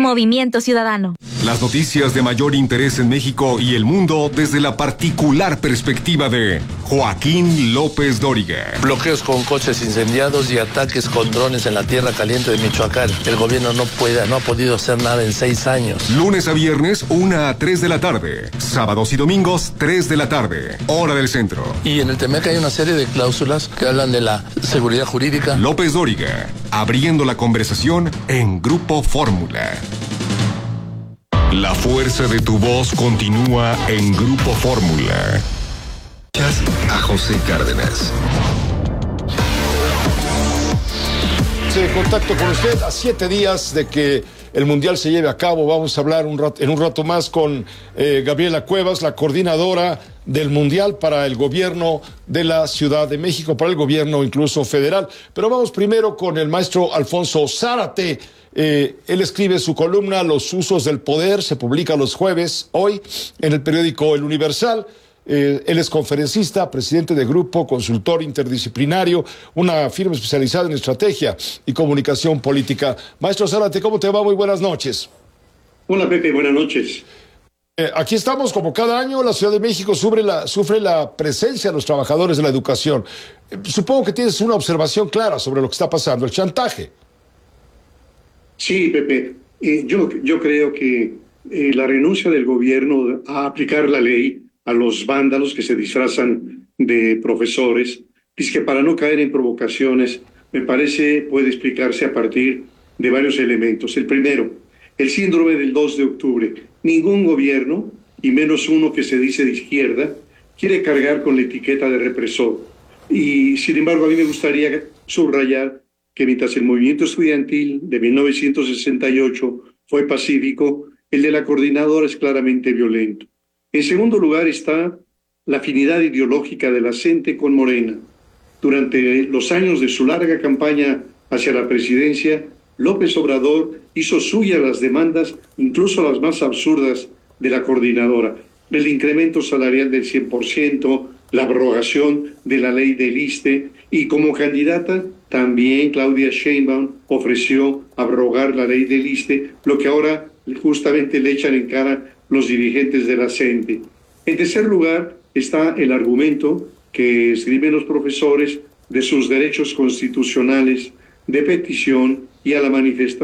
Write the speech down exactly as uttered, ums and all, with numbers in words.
Movimiento Ciudadano. Las noticias de mayor interés en México y el mundo desde la particular perspectiva de Joaquín López Dóriga. Bloqueos con coches incendiados y ataques con drones en la tierra caliente de Michoacán. El gobierno no puede, no ha podido hacer nada en seis años. Lunes a viernes, una a tres de la tarde. Sábados y domingos, tres de la tarde. Hora del centro. Y en el Temec hay una serie de cláusulas que hablan de la seguridad jurídica. López Dóriga, abriendo la conversación en Grupo Fórmula. La fuerza de tu voz continúa en Grupo Fórmula. A José Cárdenas. En contacto con usted a siete días de que el Mundial se lleve a cabo. Vamos a hablar un rato, en un rato más con eh, Gabriela Cuevas, la coordinadora del Mundial para el gobierno de la Ciudad de México, para el gobierno incluso federal. Pero vamos primero con el maestro Alfonso Zárate. Eh, él escribe su columna Los usos del poder, se publica los jueves, hoy, en el periódico El Universal. Eh, él es conferencista, presidente de grupo, consultor interdisciplinario, una firma especializada en estrategia y comunicación política. Maestro Zárate, ¿cómo te va? Muy buenas noches. Hola, Pepe, buenas noches. Eh, aquí estamos, como cada año, la Ciudad de México sufre la, sufre la presencia de los trabajadores de la educación. Eh, supongo que tienes una observación clara sobre lo que está pasando, el chantaje. Sí, Pepe, eh, yo, yo creo que eh, la renuncia del gobierno a aplicar la ley a los vándalos que se disfrazan de profesores, es que para no caer en provocaciones, me parece puede explicarse a partir de varios elementos. El primero, el síndrome del dos de octubre. Ningún gobierno, y menos uno que se dice de izquierda, quiere cargar con la etiqueta de represor. Y sin embargo, a mí me gustaría subrayar que mientras el movimiento estudiantil de mil novecientos sesenta y ocho fue pacífico, el de la coordinadora es claramente violento. En segundo lugar está la afinidad ideológica de la C E N T E con Morena. Durante los años de su larga campaña hacia la presidencia, López Obrador hizo suyas las demandas, incluso las más absurdas, de la coordinadora. El incremento salarial del cien por ciento, la abrogación de la ley del ISSSTE, y como candidata también Claudia Sheinbaum ofreció abrogar la ley del ISSSTE, lo que ahora justamente le echan en cara los dirigentes de la C E N T E. En tercer lugar está el argumento que escriben los profesores de sus derechos constitucionales de petición y a la manifestación